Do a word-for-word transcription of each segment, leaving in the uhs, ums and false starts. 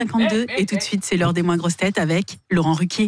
cinquante-deux et tout de suite c'est l'heure des moins grosses têtes avec Laurent Ruquier.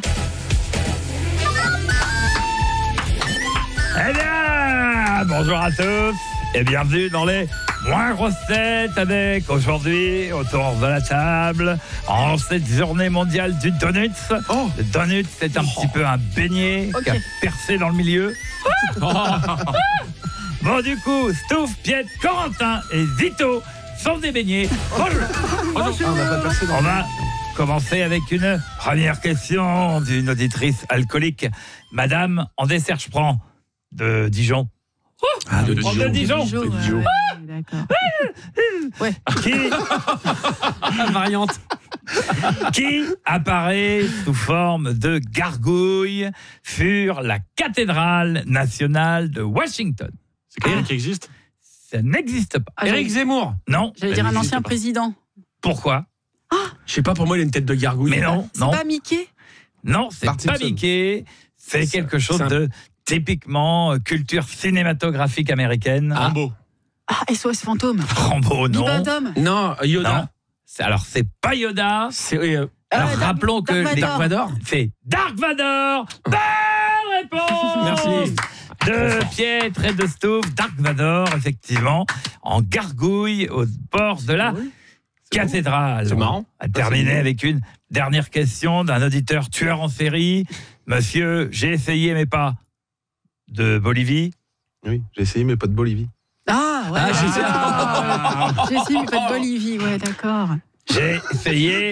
Eh bien, bonjour à tous et bienvenue dans les moins grosses têtes avec aujourd'hui autour de la table en cette journée mondiale du donut. Oh. Le donut, c'est un oh. petit peu un beignet okay. qui a percé dans le milieu. Oh. Bon, du coup, Stouff, Piet, Corentin et Zito sont des beignets. Bonjour. Bonjour. On va, pas dans On va commencer avec une première question d'une auditrice alcoolique. Madame, en dessert, je prends de Dijon. Ah, de Dijon. De Dijon. Dijon. De Dijon. Ouais, d'accord. Ouais. Qui variante. Qui apparaît sous forme de gargouille sur la cathédrale nationale de Washington. C'est quelqu'un ah. qui existe ? Ça n'existe pas. Ah, Éric Zemmour ? Non. J'allais dire un ancien pas. président. Pourquoi ? Ah. Je sais pas, pour moi il a une tête de gargouille. Mais non, c'est non. pas Mickey ? Non, c'est Bart pas Simpson. Mickey. C'est, c'est quelque chose un... de typiquement culture cinématographique américaine. Ah. Rambo. Ah, S O S Fantôme. Rambo, non. Bibendum. Non, Yoda. Non. C'est, alors, c'est pas Yoda. C'est, euh, alors, euh, rappelons Dark, que Dark les Dark Vador. C'est Dark Vador. Bonne réponse. Merci. De Pietre et de Stouff. Dark Vador, effectivement, en gargouille au bord de la oui. cathédrale. C'est marrant. On va terminer avec une dernière question d'un auditeur tueur en série. Monsieur, j'ai essayé mais pas de Bolivie. Oui, j'ai essayé mais pas de Bolivie. Ah, ouais. Ah, j'ai essayé. Ah, j'ai essayé mais pas de Bolivie, ouais, d'accord. J'ai essayé